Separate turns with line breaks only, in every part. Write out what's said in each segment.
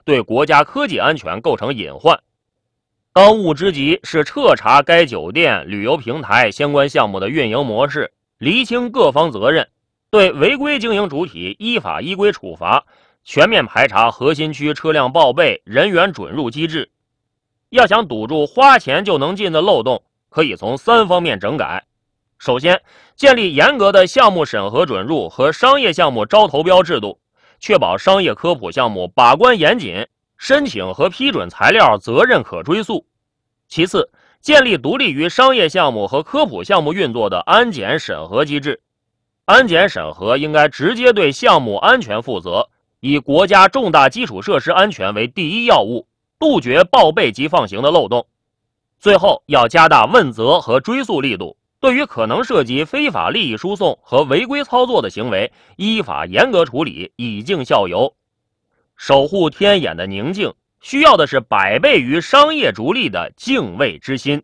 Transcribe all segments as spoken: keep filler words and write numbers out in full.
对国家科技安全构成隐患。当务之急是彻查该酒店、旅游平台相关项目的运营模式，厘清各方责任，对违规经营主体依法依规处罚，全面排查核心区车辆报备、人员准入机制。要想堵住花钱就能进的漏洞，可以从三方面整改。首先，建立严格的项目审核准入和商业项目招投标制度，确保商业科普项目把关严谨，申请和批准材料责任可追溯。其次，建立独立于商业项目和科普项目运作的安检审核机制。安检审核应该直接对项目安全负责，以国家重大基础设施安全为第一要务，杜绝报备即放行的漏洞。最后，要加大问责和追诉力度，对于可能涉及非法利益输送和违规操作的行为，依法严格处理，以儆效尤。守护天眼的宁静，需要的是百倍于商业逐利的敬畏之心。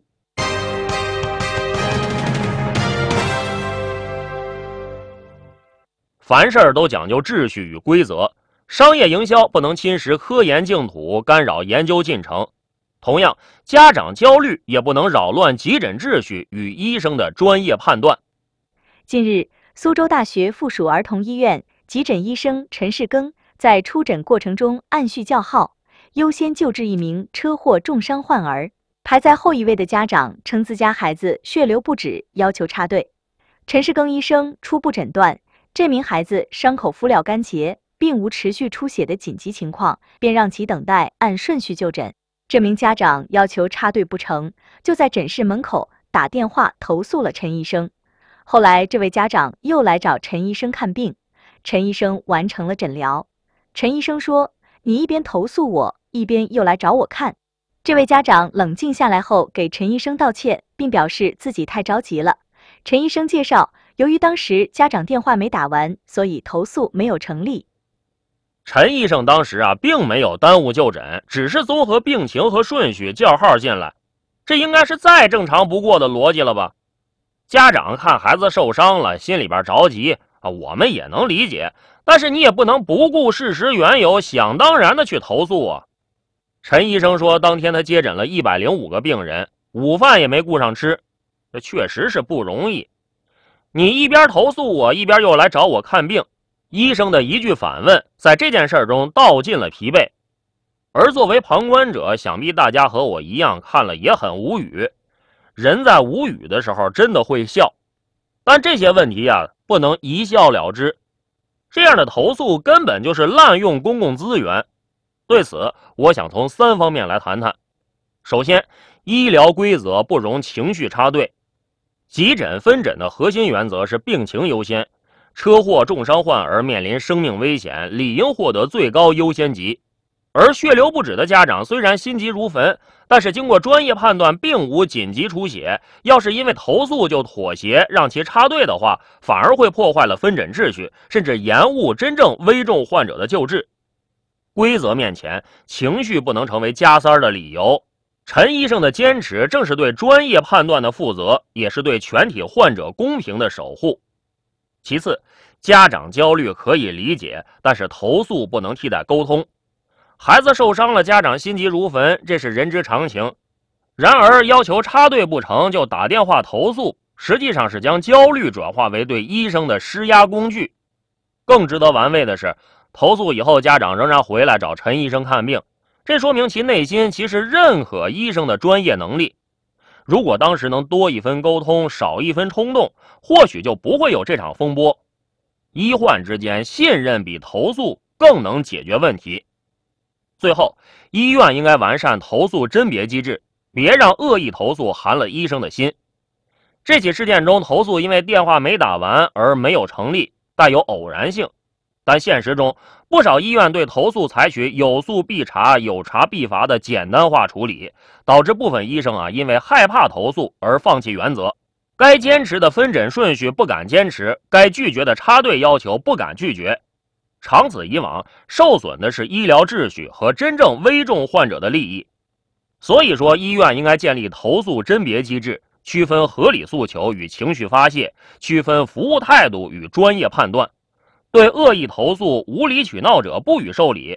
凡事都讲究秩序与规则，商业营销不能侵蚀科研净土，干扰研究进程。同样，家长焦虑也不能扰乱急诊秩序与医生的专业判断。
近日，苏州大学附属儿童医院急诊医生陈世庚在出诊过程中按序叫号，优先救治一名车祸重伤患儿。排在后一位的家长称自家孩子血流不止，要求插队。陈世庚医生初步诊断，这名孩子伤口敷料干结，并无持续出血的紧急情况，便让其等待按顺序就诊。这名家长要求插队不成，就在诊室门口打电话投诉了陈医生。后来，这位家长又来找陈医生看病，陈医生完成了诊疗。陈医生说：“你一边投诉我，一边又来找我看。”这位家长冷静下来后，给陈医生道歉，并表示自己太着急了。陈医生介绍，由于当时家长电话没打完，所以投诉没有成立。
陈医生当时啊，并没有耽误就诊，只是综合病情和顺序叫号进来，这应该是再正常不过的逻辑了吧？家长看孩子受伤了，心里边着急啊，我们也能理解，但是你也不能不顾事实缘由，想当然的去投诉啊。陈医生说，当天他接诊了一百零五个病人，午饭也没顾上吃，这确实是不容易。你一边投诉我，一边又来找我看病。医生的一句反问，在这件事中道尽了疲惫。而作为旁观者，想必大家和我一样看了也很无语。人在无语的时候真的会笑，但这些问题啊，不能一笑了之。这样的投诉根本就是滥用公共资源。对此，我想从三方面来谈谈。首先，医疗规则不容情绪插队。急诊分诊的核心原则是病情优先，车祸重伤患儿面临生命危险，理应获得最高优先级。而血流不止的家长虽然心急如焚，但是经过专业判断并无紧急出血，要是因为投诉就妥协让其插队的话，反而会破坏了分诊秩序，甚至延误真正危重患者的救治。规则面前，情绪不能成为加塞的理由。陈医生的坚持正是对专业判断的负责，也是对全体患者公平的守护。其次，家长焦虑可以理解，但是投诉不能替代沟通。孩子受伤了，家长心急如焚，这是人之常情。然而，要求插队不成就打电话投诉，实际上是将焦虑转化为对医生的施压工具。更值得玩味的是，投诉以后，家长仍然回来找陈医生看病，这说明其内心其实认可医生的专业能力。如果当时能多一分沟通，少一分冲动，或许就不会有这场风波。医患之间信任比投诉更能解决问题。最后，医院应该完善投诉甄别机制，别让恶意投诉寒了医生的心。这起事件中，投诉因为电话没打完而没有成立，带有偶然性。但现实中，不少医院对投诉采取有诉必查、有查必罚的简单化处理，导致部分医生啊因为害怕投诉而放弃原则。该坚持的分诊顺序不敢坚持，该拒绝的插队要求不敢拒绝。长此以往，受损的是医疗秩序和真正危重患者的利益。所以说，医院应该建立投诉甄别机制，区分合理诉求与情绪发泄，区分服务态度与专业判断。对恶意投诉、无理取闹者不予受理，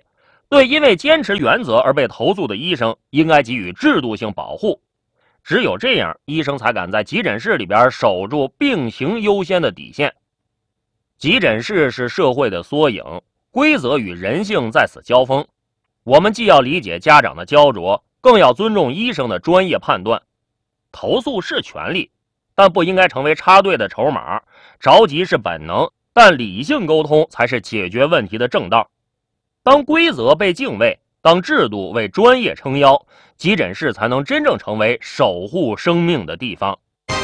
对因为坚持原则而被投诉的医生，应该给予制度性保护。只有这样，医生才敢在急诊室里边守住病情优先的底线。急诊室是社会的缩影，规则与人性在此交锋。我们既要理解家长的焦灼，更要尊重医生的专业判断。投诉是权利，但不应该成为插队的筹码。着急是本能，但理性沟通才是解决问题的正道。当规则被敬畏，当制度为专业撑腰，急诊室才能真正成为守护生命的地方。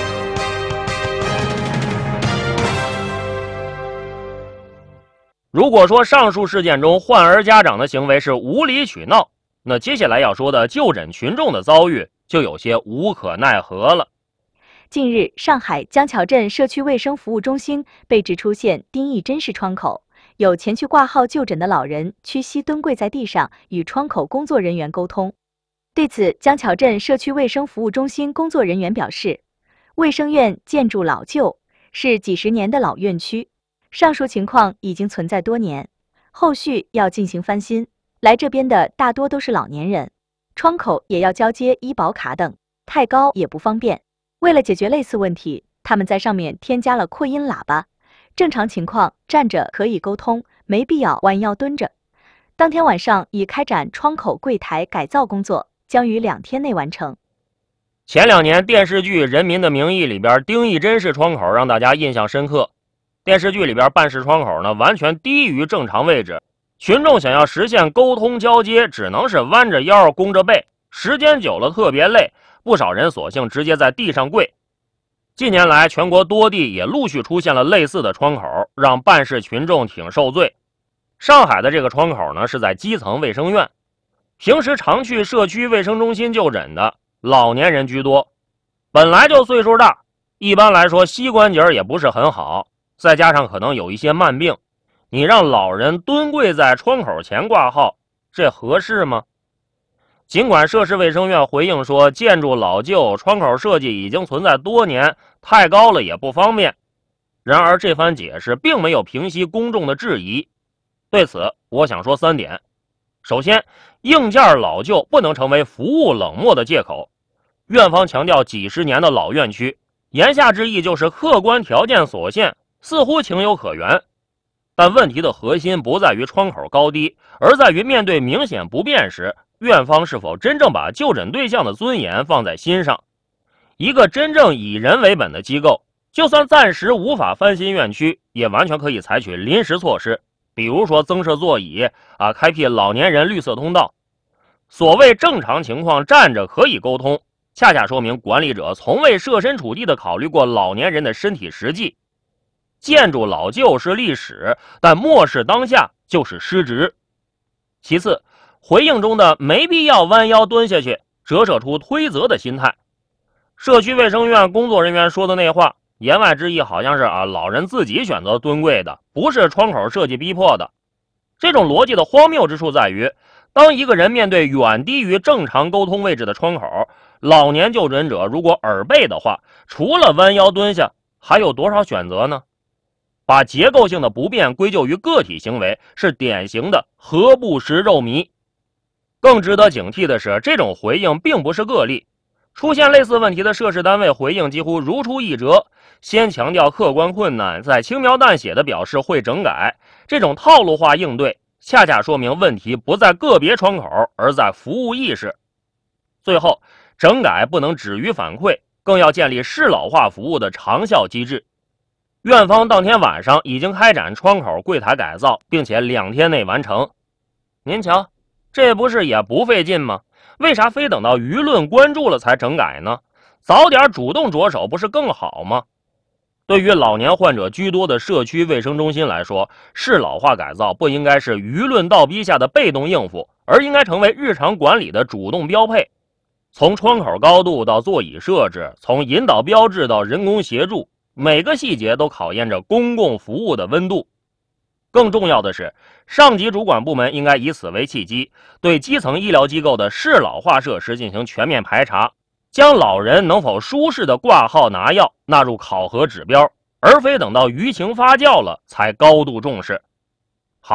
如果说上述事件中患儿家长的行为是无理取闹，那接下来要说的就诊群众的遭遇就有些无可奈何了。
近日，上海江桥镇社区卫生服务中心被指出现丁义珍式窗口，有前去挂号就诊的老人屈膝蹲跪在地上与窗口工作人员沟通。对此，江桥镇社区卫生服务中心工作人员表示，卫生院建筑老旧，是几十年的老院区，上述情况已经存在多年，后续要进行翻新。来这边的大多都是老年人，窗口也要交接医保卡等，太高也不方便。为了解决类似问题，他们在上面添加了扩音喇叭，正常情况站着可以沟通，没必要弯腰蹲着。当天晚上已开展窗口柜台改造工作，将于两天内完成。
前两年电视剧《人民的名义》里边丁义珍式窗口让大家印象深刻。电视剧里边办事窗口呢完全低于正常位置，群众想要实现沟通交接，只能是弯着腰弓着背，时间久了特别累，不少人索性直接在地上跪。近年来，全国多地也陆续出现了类似的窗口，让办事群众挺受罪。上海的这个窗口呢是在基层卫生院，平时常去社区卫生中心就诊的老年人居多，本来就岁数大，一般来说膝关节也不是很好，再加上可能有一些慢病，你让老人蹲跪在窗口前挂号，这合适吗？尽管涉事卫生院回应说建筑老旧，窗口设计已经存在多年，太高了也不方便，然而这番解释并没有平息公众的质疑。对此我想说三点。首先，硬件老旧不能成为服务冷漠的借口。院方强调几十年的老院区，言下之意就是客观条件所限，似乎情有可原。但问题的核心不在于窗口高低，而在于面对明显不便时，院方是否真正把就诊对象的尊严放在心上。一个真正以人为本的机构，就算暂时无法翻新院区，也完全可以采取临时措施，比如说增设座椅啊，开辟老年人绿色通道。所谓正常情况站着可以沟通，恰恰说明管理者从未设身处地地考虑过老年人的身体实际。建筑老旧是历史，但漠视当下就是失职。其次，回应中的没必要弯腰蹲下去，折射出推责的心态。社区卫生院工作人员说的那话，言外之意好像是啊，老人自己选择蹲跪的，不是窗口设计逼迫的。这种逻辑的荒谬之处在于，当一个人面对远低于正常沟通位置的窗口，老年就诊者如果耳背的话，除了弯腰蹲下，还有多少选择呢？把结构性的不便归咎于个体行为，是典型的何不食肉糜。更值得警惕的是，这种回应并不是个例，出现类似问题的涉事单位回应几乎如出一辙，先强调客观困难，再轻描淡写地表示会整改。这种套路化应对，恰恰说明问题不在个别窗口，而在服务意识。最后，整改不能止于反馈，更要建立适老化服务的长效机制。院方当天晚上已经开展窗口柜台改造，并且两天内完成。您瞧，这不是也不费劲吗？为啥非等到舆论关注了才整改呢？早点主动着手不是更好吗？对于老年患者居多的社区卫生中心来说，适老化改造不应该是舆论倒逼下的被动应付，而应该成为日常管理的主动标配。从窗口高度到座椅设置，从引导标志到人工协助，每个细节都考验着公共服务的温度。更重要的是，上级主管部门应该以此为契机，对基层医疗机构的适老化设施进行全面排查，将老人能否舒适的挂号拿药纳入考核指标，而非等到舆情发酵了才高度重视。好，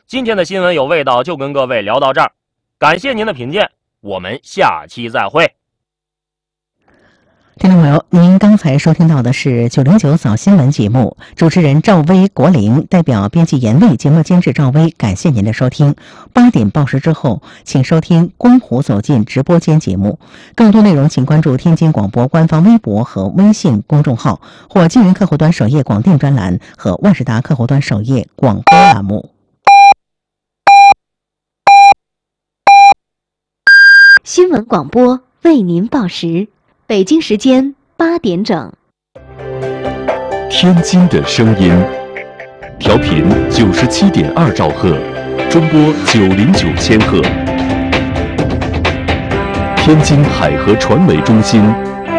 今天的新闻有味道就跟各位聊到这儿，感谢您的品鉴，我们下期再会。
听众朋友，您刚才收听到的是九零九早新闻节目，主持人赵薇、国林，代表编辑严丽，节目监制赵薇，感谢您的收听。八点报时之后，请收听光湖走进直播间节目，更多内容请关注天津广播官方微博和微信公众号，或金云客户端首页广电专栏和万事达客户端首页广播栏目。
新闻广播为您报时。北京时间八点整。
天津的声音，调频九十七点二兆赫，中波九零九千赫。天津海河传媒中心